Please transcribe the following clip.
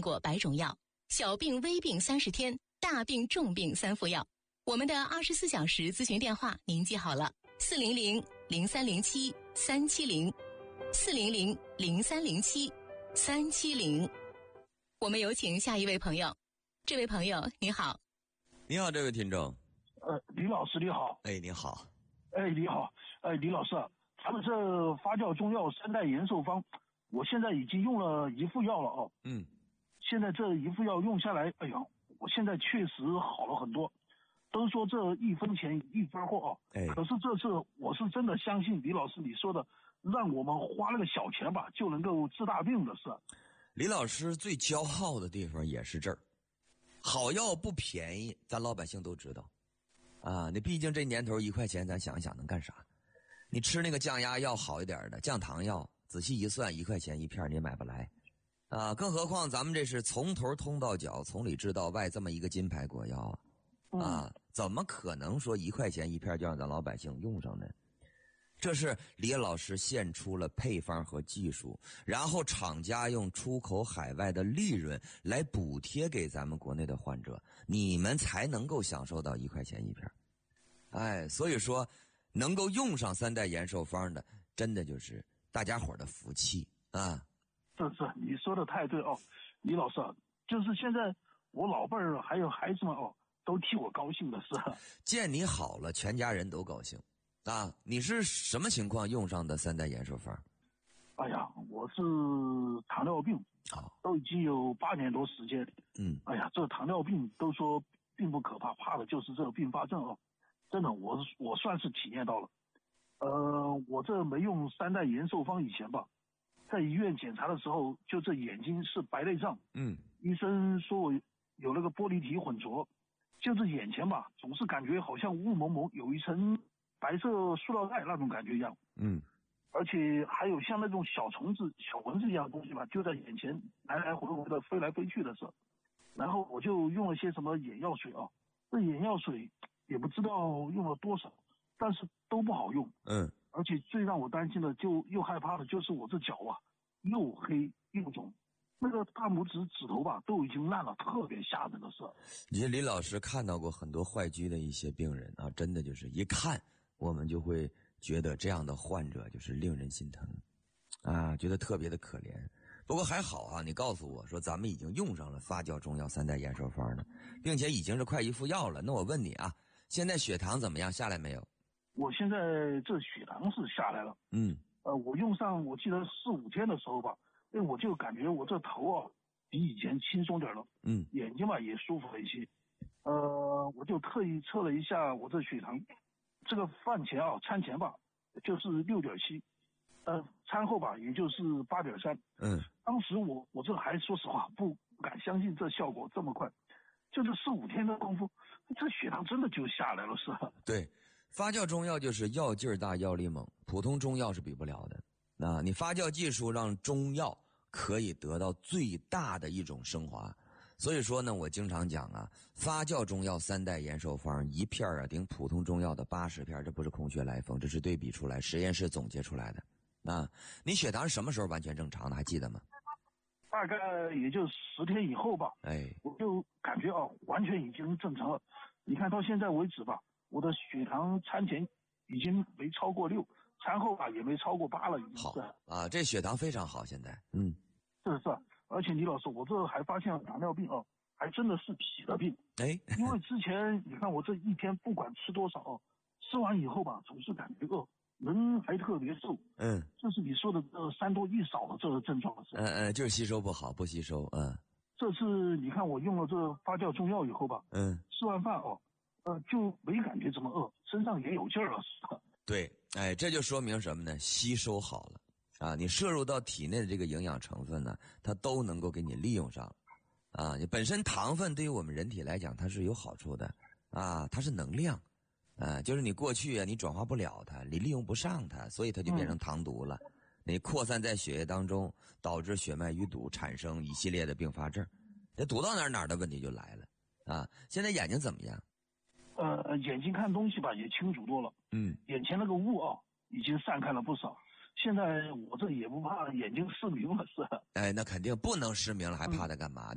果百种药，小病微病30天，大病重病3副药。我们的24小时咨询电话您记好了，400-0307-370，400-0307-370。我们有请下一位朋友。这位朋友你好。 你好，这位听众。 李老师你好。 你好。 你好。李老师，咱们这发酵中药3代延寿方，我现在已经用了1副药了哦。现在这1副药用下来，哎呀，我现在确实好了很多。都说这1分钱1分货哦。可是这次我是真的相信李老师你说的，让我们花那个小钱吧就能够治大病的事。 李老师最骄傲的地方也是这儿，好药不便宜，咱老百姓都知道啊。你毕竟这年头1块钱，咱想一想能干啥？你吃那个降压药好一点的，降糖药，仔细一算，1块钱1片你也买不来啊。更何况咱们这是从头通到脚，从里至到外这么一个金牌国药啊，怎么可能说1块钱1片就让咱老百姓用上呢？这是李老师献出了配方和技术，然后厂家用出口海外的利润来补贴给咱们国内的患者，你们才能够享受到1块钱1片。所以说能够用上3代延寿方的，真的就是大家伙的福气啊。 是你说的太对哦，李老师，就是现在我老辈儿还有孩子们哦，都替我高兴的是。 见你好了，全家人都高兴啊。你是什么情况用上的3代延寿方？ 哎呀，我是糖尿病，都已经有8年多时间。哎呀，这糖尿病都说并不可怕，怕的就是这个并发症哦。真的，我算是体验到了。我这没用3代延寿方以前吧，在医院检查的时候，就这眼睛是白内障。医生说我有那个玻璃体混浊，就这眼前吧，总是感觉好像雾蒙蒙，有一层白色塑料袋那种感觉一样。而且还有像那种小虫子、小蚊子一样的东西吧，就在眼前来来回回的飞来飞去的时候。然后我就用了些什么眼药水啊，这眼药水也不知道用了多少，但是都不好用。而且最让我担心的又害怕的就是我这脚啊，又黑又肿，那个大拇指头吧都已经烂了，特别吓人的事。 你李老师看到过很多坏疽的一些病人啊，真的就是一看我们就会觉得这样的患者就是令人心疼啊，觉得特别的可怜。不过还好啊，你告诉我说咱们已经用上了发酵中药3代延寿方了，并且已经是快1副药了。那我问你啊，现在血糖怎么样？下来没有？ 我现在这血糖是下来了。我用上我记得4、5天的时候吧，我就感觉我这头啊比以前轻松点了。眼睛吧也舒服了一些。我就特意测了一下我这血糖，这个饭前啊餐前吧就是6.7，餐后吧也就是8.3。当时我这还说实话不敢相信这效果这么快，就这4、5天的功夫，这血糖真的就下来了，是吧？ 对，发酵中药就是药劲儿大药力猛，普通中药是比不了的。你发酵技术让中药可以得到最大的一种升华。所以说呢，我经常讲啊，发酵中药3代延寿方1片啊顶普通中药的80片，这不是空穴来风，这是对比出来，实验室总结出来的。你血糖是什么时候完全正常的？还记得吗？ 大概也就10天以后吧。我就感觉完全已经正常了。你看到现在为止吧，我的血糖餐前已经没超过6，餐后吧也没超过8了，已经是。 好啊，这血糖非常好，现在。 是。而且李老师，我这还发现糖尿病还真的是体的病。因为之前你看我这一天不管吃多少，吃完以后吧，总是感觉人还特别瘦。这是你说的3多1少的这个症状是。 就是吸收不好，不吸收。 这次你看我用了这发酵中药以后吧，吃完饭就没感觉怎么饿，身上也有劲儿了。 对，这就说明什么呢？吸收好了啊，你摄入到体内的这个营养成分呢，它都能够给你利用上啊。你本身糖分对于我们人体来讲它是有好处的啊，它是能量就是你过去你转化不了它，你利用不上它，所以它就变成糖毒了。你扩散在血液当中，导致血脉淤堵，产生一系列的并发症。这堵到哪儿的问题就来了啊。现在眼睛怎么样？ 眼睛看东西吧也清楚多了。眼前那个雾已经散开了不少。现在我这也不怕眼睛失明了，是。 那肯定不能失明了，还怕它干嘛？